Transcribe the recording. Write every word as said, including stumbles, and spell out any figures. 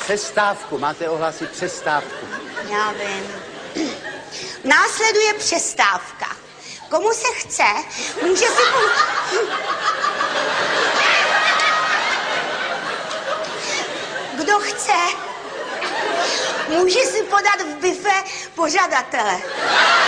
přestávku, máte ohlásit přestávku. Já vím. Následuje přestávka. Komu se chce, může si... Po... Kdo chce, může si podat v bife pořadatele.